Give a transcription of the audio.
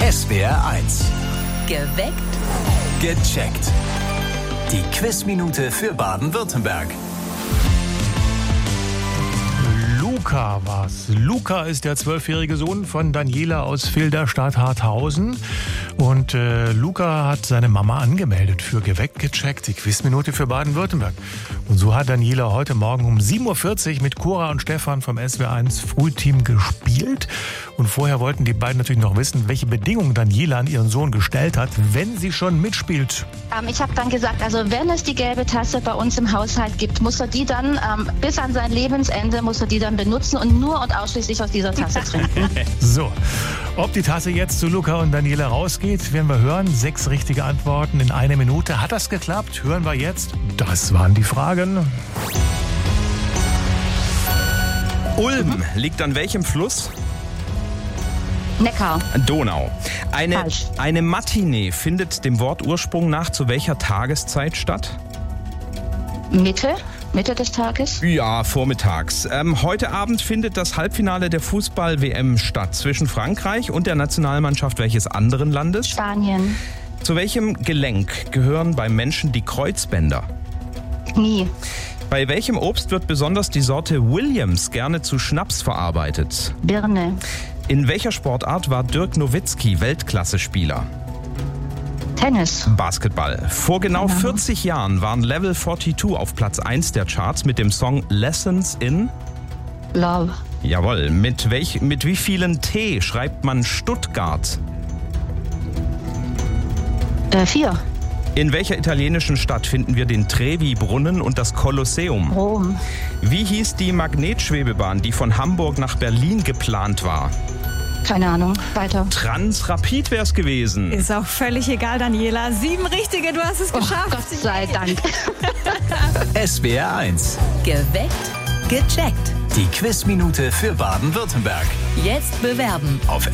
SWR1. Geweckt. Gecheckt. Die Quizminute für Baden-Württemberg. Luca war's. Luca ist der 12-jährige Sohn von Daniela aus Filderstadt-Harthausen. Und Luca hat seine Mama angemeldet für Geweckt, Gecheckt, die Quizminute für Baden-Württemberg. Und so hat Daniela heute Morgen um 7.40 Uhr mit Cora und Stefan vom SWR1 Frühteam gespielt. Und vorher wollten die beiden natürlich noch wissen, welche Bedingungen Daniela an ihren Sohn gestellt hat, wenn sie schon mitspielt. Ich habe dann gesagt, also wenn es die gelbe Tasse bei uns im Haushalt gibt, muss er die dann bis an sein Lebensende muss er die dann benutzen und nur und ausschließlich aus dieser Tasse trinken. So, ob die Tasse jetzt zu Luca und Daniela rausgeht, werden wir hören. 6 richtige Antworten in 1 Minute. Hat das geklappt? Hören wir jetzt. Das waren die Fragen. Ulm liegt an welchem Fluss? Neckar. Donau. Falsch. Eine Matinee findet dem Wortursprung nach zu welcher Tageszeit statt? Mitte des Tages. Ja, vormittags. Heute Abend findet das Halbfinale der Fußball-WM statt zwischen Frankreich und der Nationalmannschaft welches anderen Landes? Spanien. Zu welchem Gelenk gehören beim Menschen die Kreuzbänder? Knie. Bei welchem Obst wird besonders die Sorte Williams gerne zu Schnaps verarbeitet? Birne. In welcher Sportart war Dirk Nowitzki Weltklasse-Spieler? Tennis. Basketball. Vor genau 40 Jahren waren Level 42 auf Platz 1 der Charts mit dem Song Lessons in... Love. Jawohl. Mit wie vielen T schreibt man Stuttgart? 4. In welcher italienischen Stadt finden wir den Trevi-Brunnen und das Kolosseum? Rom. Wie hieß die Magnetschwebebahn, die von Hamburg nach Berlin geplant war? Keine Ahnung. Weiter. Transrapid wär's gewesen. Ist auch völlig egal, Daniela. 7 richtige, du hast es geschafft. Gott sei Dank. SWR1. Geweckt. Gecheckt. Die Quizminute für Baden-Württemberg. Jetzt bewerben. Auf